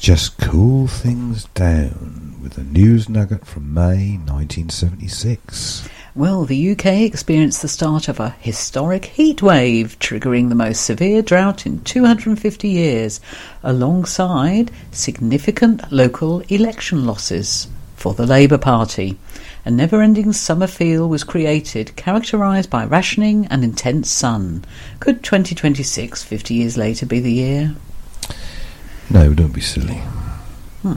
just cool things down with a news nugget from May 1976. Well, the UK experienced the start of a historic heat wave, triggering the most severe drought in 250 years, alongside significant local election losses for the Labour Party. A never-ending summer feel was created, characterised by rationing and intense sun. Could 2026, 50 years later, be the year? No, don't be silly.